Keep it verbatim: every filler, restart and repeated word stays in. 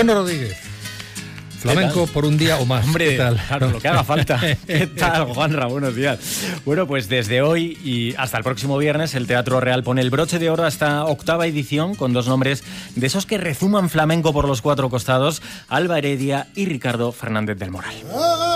Antonio Rodríguez. Flamenco por un día o más. Hombre, ¿qué tal? Claro, lo que haga falta. ¿Qué tal, Juanra? Buenos días. Bueno, pues desde hoy y hasta el próximo viernes el Teatro Real pone el broche de oro a esta octava edición con dos nombres de esos que rezuman flamenco por los cuatro costados, Alba Heredia y Ricardo Fernández del Moral.